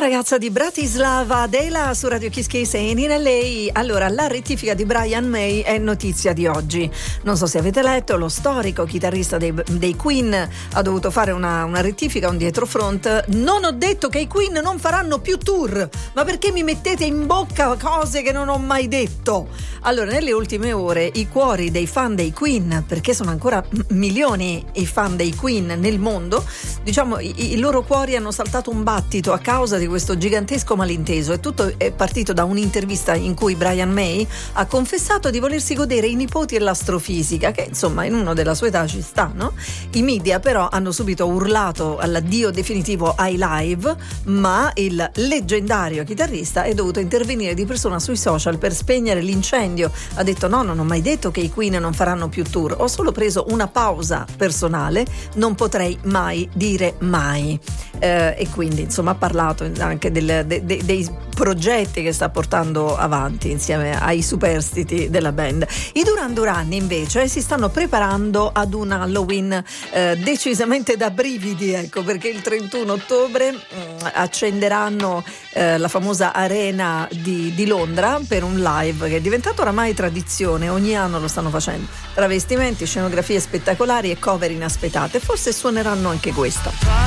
ragazza di Bratislava, Adela, su Radio Kiss Kiss e in LA. Allora, la rettifica di Brian May è notizia di oggi. Non so se avete letto, lo storico chitarrista dei Queen ha dovuto fare una rettifica, un dietrofront. Non ho detto che i Queen non faranno più tour, ma perché mi mettete in bocca cose che non ho mai detto? Allora, nelle ultime ore i cuori dei fan dei Queen, perché sono ancora milioni i fan dei Queen nel mondo, diciamo i loro cuori hanno saltato un battito a causa di questo gigantesco malinteso. E tutto è partito da un'intervista in cui Brian May ha confessato di volersi godere i nipoti e l'astrofisica, che insomma in uno della sua età ci sta, no? I media però hanno subito urlato all'addio definitivo ai live, ma il leggendario chitarrista è dovuto intervenire di persona sui social per spegnere l'incendio. Ha detto: no, non ho mai detto che i Queen non faranno più tour, ho solo preso una pausa personale, non potrei mai dire mai. E quindi insomma ha parlato anche dei progetti che sta portando avanti insieme ai superstiti della band. I Duran Duran invece si stanno preparando ad un Halloween decisamente da brividi, ecco, perché il 31 ottobre accenderanno la famosa arena di Londra per un live che è diventato oramai tradizione, ogni anno lo stanno facendo, travestimenti, scenografie spettacolari e cover inaspettate. Forse suoneranno anche questa.